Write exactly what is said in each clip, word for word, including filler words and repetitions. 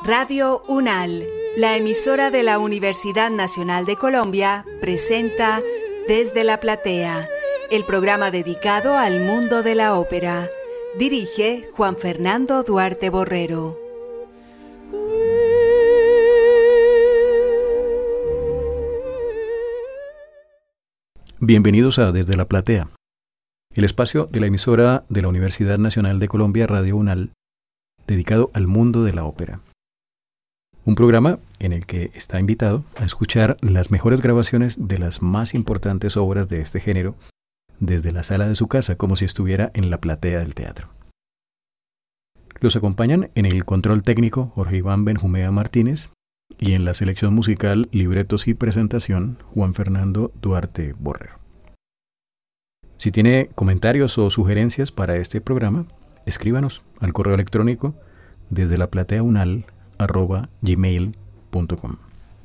Radio UNAL, la emisora de la Universidad Nacional de Colombia, presenta Desde la Platea, el programa dedicado al mundo de la ópera. Dirige Juan Fernando Duarte Borrero. Bienvenidos a Desde la Platea, el espacio de la emisora de la Universidad Nacional de Colombia, Radio UNAL, dedicado al mundo de la ópera. Un programa en el que está invitado a escuchar las mejores grabaciones de las más importantes obras de este género desde la sala de su casa, como si estuviera en la platea del teatro. Los acompañan en el control técnico Jorge Iván Benjumea Martínez y en la selección musical, libretos y presentación Juan Fernando Duarte Borrero. Si tiene comentarios o sugerencias para este programa, escríbanos al correo electrónico desde la platea unal arroba gmail punto com.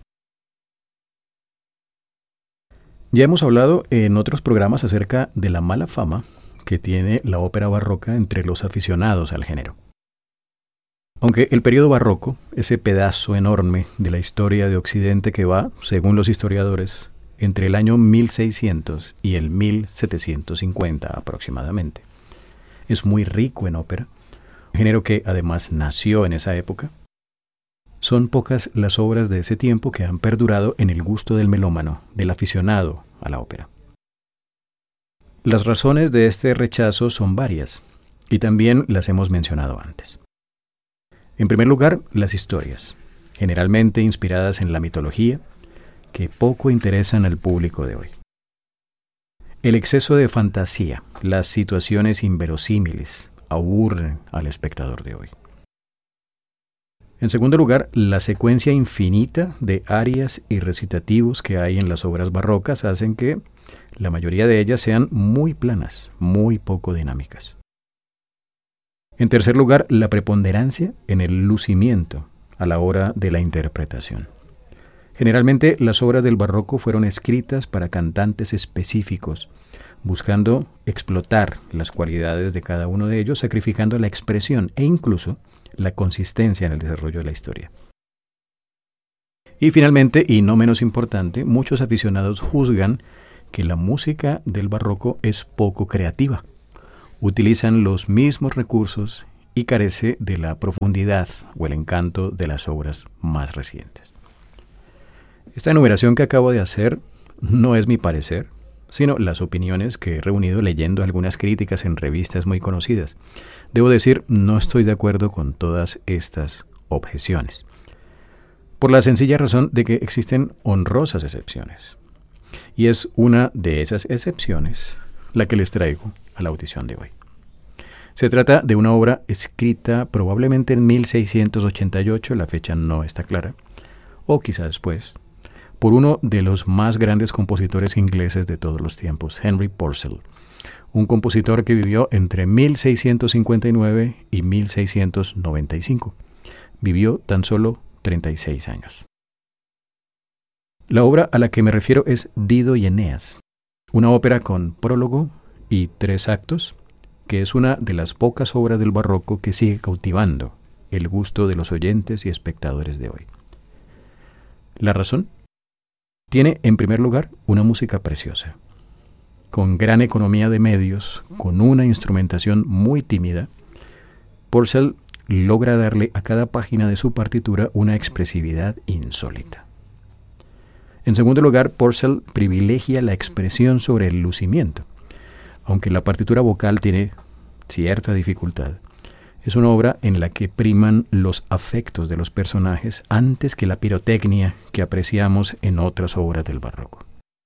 Ya hemos hablado en otros programas acerca de la mala fama que tiene la ópera barroca entre los aficionados al género. Aunque el periodo barroco, ese pedazo enorme de la historia de Occidente que va, según los historiadores, entre el año mil seiscientos y el mil setecientos cincuenta aproximadamente, es muy rico en ópera, un género que además nació en esa época. Son pocas las obras de ese tiempo que han perdurado en el gusto del melómano, del aficionado a la ópera. Las razones de este rechazo son varias, y también las hemos mencionado antes. En primer lugar, las historias, generalmente inspiradas en la mitología, que poco interesan al público de hoy. El exceso de fantasía, las situaciones inverosímiles, aburren al espectador de hoy. En segundo lugar, la secuencia infinita de arias y recitativos que hay en las obras barrocas hacen que la mayoría de ellas sean muy planas, muy poco dinámicas. En tercer lugar, la preponderancia en el lucimiento a la hora de la interpretación. Generalmente, las obras del barroco fueron escritas para cantantes específicos, buscando explotar las cualidades de cada uno de ellos, sacrificando la expresión e incluso la consistencia en el desarrollo de la historia. Y finalmente, y no menos importante, muchos aficionados juzgan que la música del barroco es poco creativa. Utilizan los mismos recursos y carece de la profundidad o el encanto de las obras más recientes. Esta enumeración que acabo de hacer no es mi parecer, sino las opiniones que he reunido leyendo algunas críticas en revistas muy conocidas. Debo decir, no estoy de acuerdo con todas estas objeciones, por la sencilla razón de que existen honrosas excepciones. Y es una de esas excepciones la que les traigo a la audición de hoy. Se trata de una obra escrita probablemente en mil seiscientos ochenta y ocho, la fecha no está clara, o quizá después, por uno de los más grandes compositores ingleses de todos los tiempos, Henry Purcell, un compositor que vivió entre mil seiscientos cincuenta y nueve y mil seiscientos noventa y cinco. Vivió tan solo treinta y seis años. La obra a la que me refiero es Dido y Eneas, una ópera con prólogo y tres actos, que es una de las pocas obras del barroco que sigue cautivando el gusto de los oyentes y espectadores de hoy. ¿La razón? Tiene, en primer lugar, una música preciosa, con gran economía de medios, con una instrumentación muy tímida. Purcell logra darle a cada página de su partitura una expresividad insólita. En segundo lugar, Purcell privilegia la expresión sobre el lucimiento. Aunque la partitura vocal tiene cierta dificultad, es una obra en la que priman los afectos de los personajes antes que la pirotecnia que apreciamos en otras obras del barroco.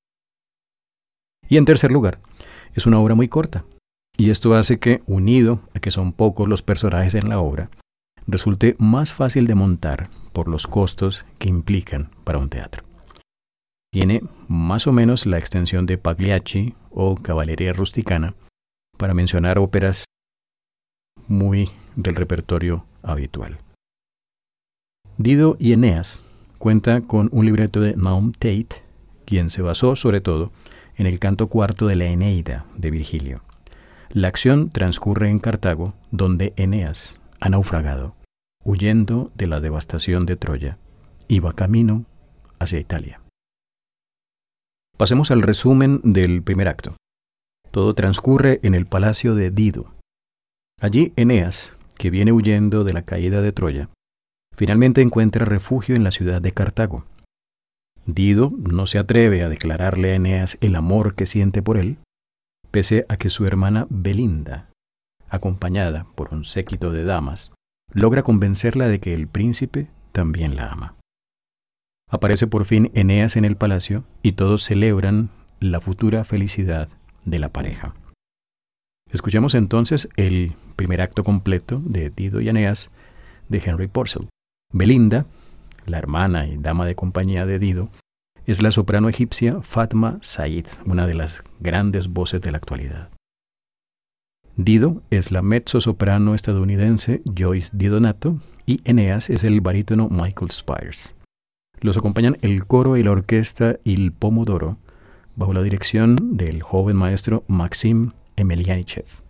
Y en tercer lugar, es una obra muy corta, y esto hace que, unido a que son pocos los personajes en la obra, resulte más fácil de montar por los costos que implican para un teatro. Tiene más o menos la extensión de Pagliacci o Cavalleria Rusticana, para mencionar óperas muy del repertorio habitual. Dido y Eneas cuenta con un libreto de Naum Tate, quien se basó sobre todo en el canto cuarto de la Eneida de Virgilio. La acción transcurre en Cartago, donde Eneas ha naufragado huyendo de la devastación de Troya, iba camino hacia Italia. Pasemos al resumen del primer acto. Todo transcurre en el palacio de Dido. Allí Eneas, que viene huyendo de la caída de Troya, finalmente encuentra refugio en la ciudad de Cartago. Dido no se atreve a declararle a Eneas el amor que siente por él, pese a que su hermana Belinda, acompañada por un séquito de damas, logra convencerla de que el príncipe también la ama. Aparece por fin Eneas en el palacio y todos celebran la futura felicidad de la pareja. Escuchemos entonces el primer acto completo de Dido y Eneas de Henry Purcell. Belinda, la hermana y dama de compañía de Dido, es la soprano egipcia Fatma Said, una de las grandes voces de la actualidad. Dido es la mezzosoprano estadounidense Joyce DiDonato y Eneas es el barítono Michael Spires. Los acompañan el coro y la orquesta Il Pomodoro, bajo la dirección del joven maestro Maxim Emelianichev.